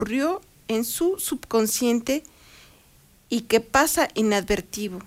ocurrió en su subconsciente y que pasa inadvertido,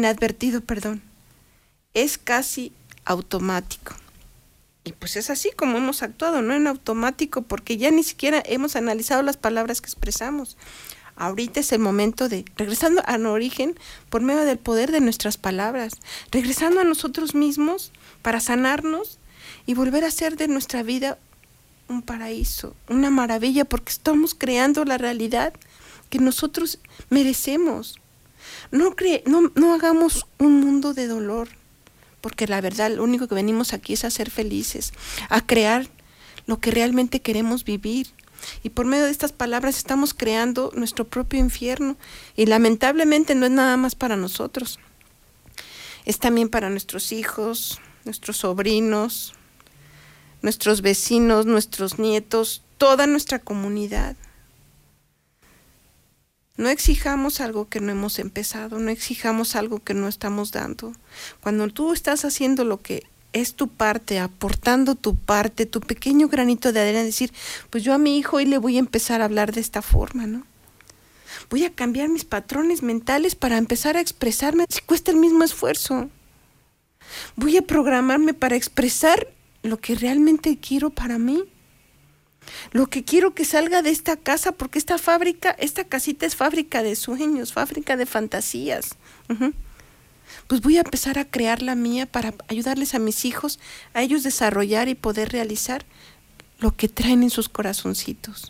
es casi automático. Y pues es así como hemos actuado, no en automático, porque ya ni siquiera hemos analizado las palabras que expresamos. Ahorita es el momento de, regresando al origen, por medio del poder de nuestras palabras, regresando a nosotros mismos para sanarnos y volver a hacer de nuestra vida un paraíso, una maravilla, porque estamos creando la realidad que nosotros merecemos. No hagamos un mundo de dolor, porque la verdad lo único que venimos aquí es a ser felices, a crear lo que realmente queremos vivir. Y por medio de estas palabras estamos creando nuestro propio infierno. Y lamentablemente no es nada más para nosotros. Es también para nuestros hijos, nuestros sobrinos, nuestros vecinos, nuestros nietos, toda nuestra comunidad. No exijamos algo que no hemos empezado, no exijamos algo que no estamos dando. Cuando tú estás haciendo lo que es tu parte, aportando tu parte, tu pequeño granito de arena, decir, pues yo a mi hijo hoy le voy a empezar a hablar de esta forma, ¿no? Voy a cambiar mis patrones mentales para empezar a expresarme, si cuesta el mismo esfuerzo. Voy a programarme para expresar lo que realmente quiero para mí. Lo que quiero que salga de esta casa, porque esta casita es fábrica de sueños, fábrica de fantasías. Pues voy a empezar a crear la mía para ayudarles a mis hijos, a ellos desarrollar y poder realizar lo que traen en sus corazoncitos.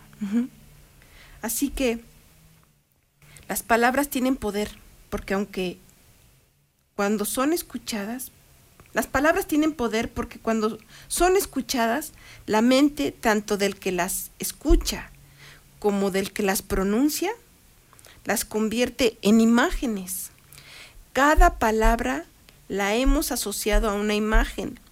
Así que las palabras tienen poder, porque aunque cuando son escuchadas, las palabras tienen poder porque cuando son escuchadas, la mente tanto del que las escucha como del que las pronuncia, las convierte en imágenes. Cada palabra la hemos asociado a una imagen,